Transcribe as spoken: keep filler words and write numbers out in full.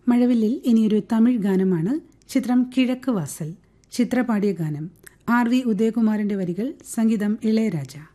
മഴവില്ലിൽ ഇനിയൊരു തമിഴ് ഗാനമാണ്. ചിത്രം കിഴക്ക് വാസൽ. ചിത്ര പാടിയ ഗാനം. ആർ വി ഉദയകുമാറിന്റെ വരികൾ, സംഗീതം ഇളയരാജ.